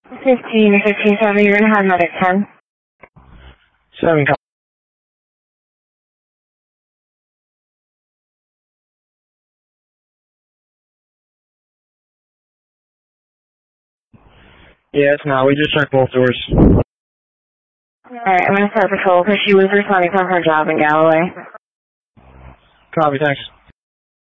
15-7, you're going to have medic 10. 7, copy. Yes, no, we just checked both doors. Alright, I'm going to start patrol because she was responding from her job in Galloway. Copy, thanks.